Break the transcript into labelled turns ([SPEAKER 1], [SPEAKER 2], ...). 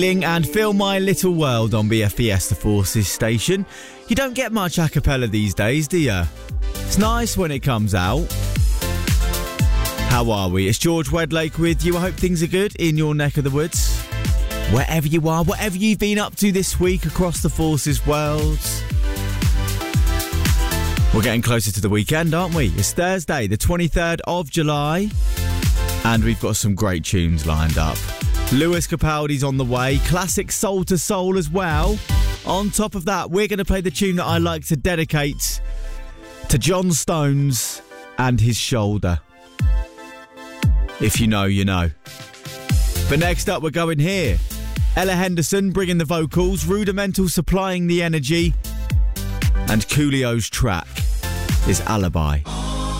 [SPEAKER 1] And Feel My Little World on BF Fiesta Forces station. You don't get much a cappella these days, do you? It's nice when it comes out. How are we? It's George Wedlake with you. I hope things are good in your neck of the woods. Wherever you are, whatever you've been up to this week across the Forces world. We're getting closer to the weekend, aren't we? It's Thursday, the 23rd of July. And we've got some great tunes lined up. Lewis Capaldi's on the way. Classic Soul to Soul as well. On top of that, we're going to play the tune that I like to dedicate to John Stones and his shoulder. If you know, you know. But next up, we're going here. Ella Henderson bringing the vocals, Rudimental supplying the energy, and Coolio's track is Alibi.